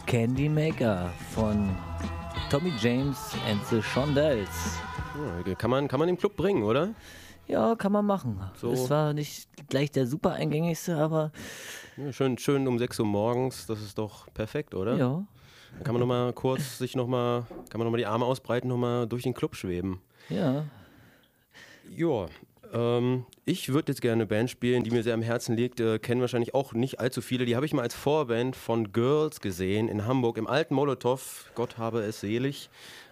Candy Maker von Tommy James and the Shondells. Ja, kann man im Club bringen, oder? Ja, kann man machen. So. Es war nicht gleich der super eingängigste, aber Ja, schön um 6 Uhr morgens, das ist doch perfekt, oder? ja. Dann kann man nochmal kurz kann man nochmal die Arme ausbreiten, nochmal durch den Club schweben. Ja. Ja, ich würde jetzt gerne eine Band spielen, die mir sehr am Herzen liegt. Kennen wahrscheinlich auch nicht allzu viele. Die habe ich mal als Vorband von Girls gesehen in Hamburg im alten Molotow. Gott habe es selig.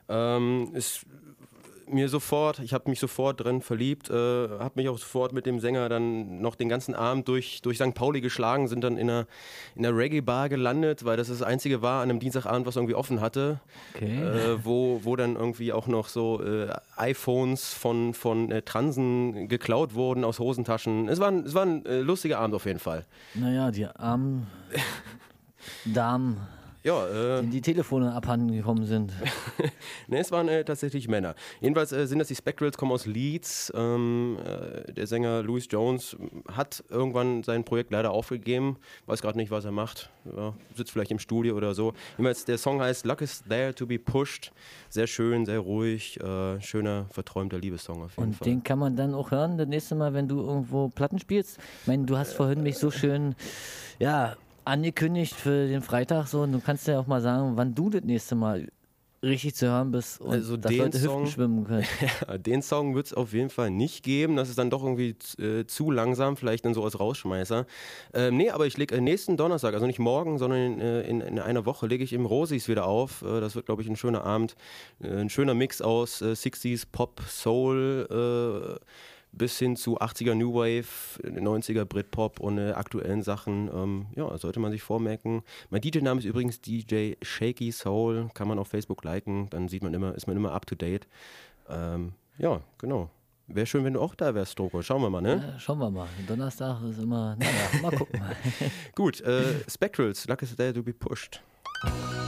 Ich habe mich sofort drin verliebt, habe mich auch sofort mit dem Sänger dann noch den ganzen Abend durch St. Pauli geschlagen, sind dann in einer Reggae-Bar gelandet, weil das einzige war an einem Dienstagabend, was irgendwie offen hatte, Okay. wo dann irgendwie auch noch so iPhones von Transen geklaut wurden aus Hosentaschen. Es war ein lustiger Abend auf jeden Fall. Naja, die armen Damen, Ja, denen die Telefone abhanden gekommen sind. Ne, es waren tatsächlich Männer. Jedenfalls sind das die Spectrals, kommen aus Leeds. Der Sänger Louis Jones hat irgendwann sein Projekt leider aufgegeben. Weiß gerade nicht, was er macht. Ja, sitzt vielleicht im Studio oder so. Jedenfalls, der Song heißt Luck is There to be Pushed. Sehr schön, sehr ruhig. Schöner, verträumter Liebessong auf jeden Fall. Und den kann man dann auch hören, das nächste Mal, wenn du irgendwo Platten spielst. Ich meine, du hast vorhin mich so schön, ja, angekündigt für den Freitag so. Und du kannst ja auch mal sagen, wann du das nächste Mal richtig zu hören bist und Also dass den Leute Hüften Song- schwimmen können. Ja, den Song wird es auf jeden Fall nicht geben. Das ist dann doch irgendwie zu langsam, vielleicht dann so als Rausschmeißer. Nee, aber ich lege nächsten Donnerstag, also nicht morgen, sondern in einer Woche lege ich im Rosis wieder auf. Das wird, glaube ich, ein schöner Abend. Ein schöner Mix aus 60s, Pop, Soul, bis hin zu 80er New Wave, 90er Britpop und aktuellen Sachen. Ja, sollte man sich vormerken. Mein DJ-Name ist übrigens DJ Shaky Soul. Kann man auf Facebook liken, dann ist man immer up to date. Ja, genau. Wäre schön, wenn du auch da wärst, Stroko. Schauen wir mal, ne? Ja, schauen wir mal. Donnerstag ist immer, naja, mal gucken. Gut, Spectrals, Luck is There to be Pushed.